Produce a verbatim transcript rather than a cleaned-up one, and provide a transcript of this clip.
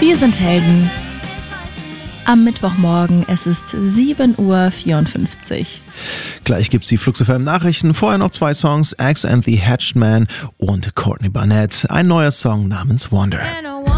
Wir sind Helden. Am Mittwochmorgen, es ist sieben Uhr vierundfünfzig. Gleich gibt's die Flux F M Nachrichten. Vorher noch zwei Songs, Axe and the Hatched Man und Courtney Barnett. Ein neuer Song namens Wonder.